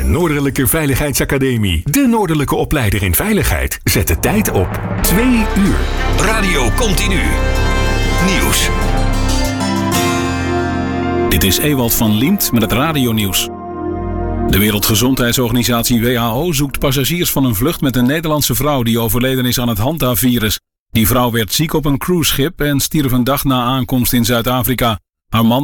Noordelijke Veiligheidsacademie. De Noordelijke opleider in veiligheid. Zet de tijd op 2 uur. Radio Continu. Nieuws. Dit is Ewald van Liemt met het radionieuws. De Wereldgezondheidsorganisatie WHO zoekt passagiers van een vlucht met een Nederlandse vrouw die overleden is aan het Hanta-virus. Die vrouw werd ziek op een cruiseschip en stierf een dag na aankomst in Zuid-Afrika. Haar man